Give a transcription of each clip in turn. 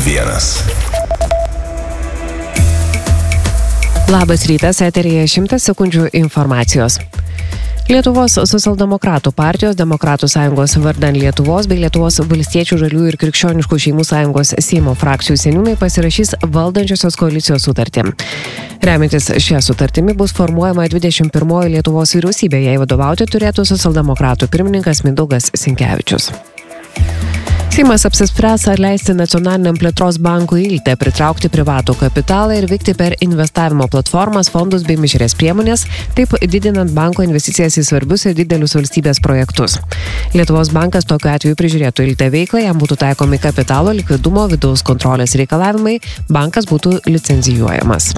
Labas rytas, eteryje 100 sekundžių informacijos. Lietuvos socialdemokratų partijos, Demokratų sąjungos vardan Lietuvos bei Lietuvos valstiečių žaliųjų ir krikščioniškų šeimų sąjungos Seimo frakcijų seniūnai pasirašys valdančiosios koalicijos sutartį. Remiantis šią sutartimi bus formuojama 21 Lietuvos vyriausybė, jai vadovauti turėtų socialdemokratų pirmininkas Mindaugas Sinkevičius. Seimas apsispręs ar leisti Nacionaliniam plėtros bankui ILTE pritraukti privatų kapitalą ir veikti per investavimo platformas, fondus bei mišrias priemonės, taip didinant banko investicijas į svarbius ir didelius valstybės projektus. Lietuvos bankas tokiu atveju prižiūrėtų ILTE veiklą, jam būtų taikomi kapitalo, likvidumo, vidaus kontrolės reikalavimai, bankas būtų licencijuojamas.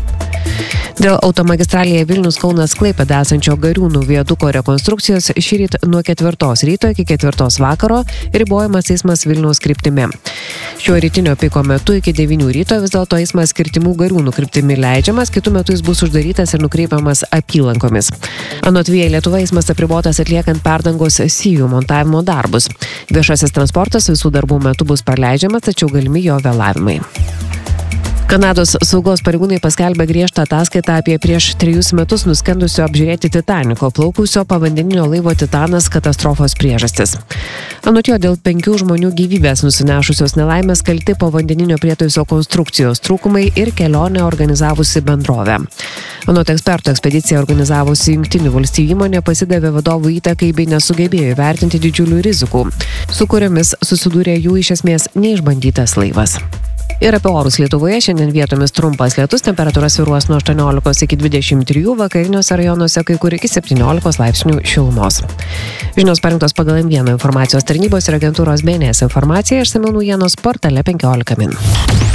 Dėl automagistralėje Vilnius-Kaunas-Klaipėda esančio Gariūnų viaduko rekonstrukcijos šįryt nuo 4 ryto iki 4 vakaro ribojamas eismas Vilniaus kryptimi. Šiuo rytinio piko metu iki 9 ryto vis dėlto eismas kirtimų Gariūnų kryptimi leidžiamas, kitu metu jis bus uždarytas ir nukreipiamas apylankomis. Anot Via Lietuva eismas apribotas atliekant perdangos sijų montavimo darbus. Viešasis transportas visų darbų metu bus praleidžiamas, tačiau galimi jo vėlavimai. Kanados saugos pareigūnai paskelbė griežtą ataskaitą apie prieš 3 metus nuskendusio apžiūrėti Titaniko plaukusio povandeninio laivo Titanas katastrofos priežastis. Anot jo, dėl 5 žmonių gyvybės nusinešusios nelaimės kalti povandeninio prietaiso konstrukcijos trūkumai ir kelionę organizavusi bendrovė. Anot ekspertų, ekspediciją organizavusi Jungtinių valstijų įmonė pasidavė vadovų įtakai bei nesugebėjo įvertinti didžiulių rizikų, su kuriomis susidūrė jų iš esmės neišbandytas laivas. Ir apie orus Lietuvoje šiandien vietomis trumpas lietus, temperatūra svyruos nuo 18 iki 23, vakariniuose rajonuose kai kur iki 17 laipsnių šilumos. Žinios parengtos pagal M1 informacijos tarnybos ir agentūros BNS informaciją, išsamiau naujienos portale 15 min.